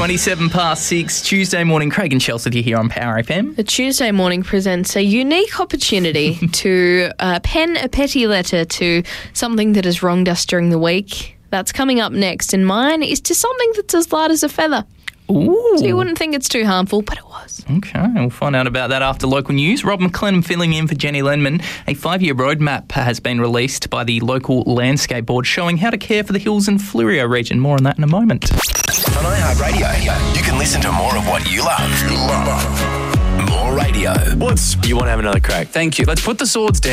27 past 6, Tuesday morning. Craig and Chelsea here on Power FM. The Tuesday morning presents a unique opportunity to pen a petty letter to something that has wronged us during the week. That's coming up next, and mine is to something that's as light as a feather. Ooh. So you wouldn't think it's too harmful, but it was. Okay, we'll find out about that after local news. Rob McLennan filling in for Jenny Lenman. A 5-year roadmap has been released by the local landscape board showing how to care for the hills and Fleurieu region. More on that in a moment. On iHeartRadio, you can listen to more of what you love. More radio. You want to have another crack? Thank you. Let's put the swords down.